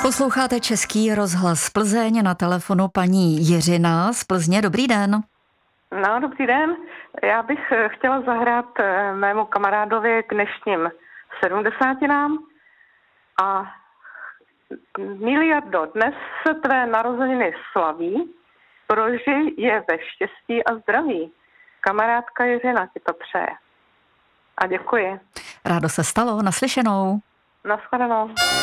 Posloucháte Český rozhlas Plzeň, na telefonu paní Jiřina z Plzně. Dobrý den. No, dobrý den. Já bych chtěla zahrát mému kamarádovi k dnešním 70. A milý Jardo, dnes se tvé narozeniny slaví, prožij je ve štěstí a zdraví. Kamarádka Jiřina ti to přeje. A děkuji. Rádo se stalo, naslyšenou. Naschledanou.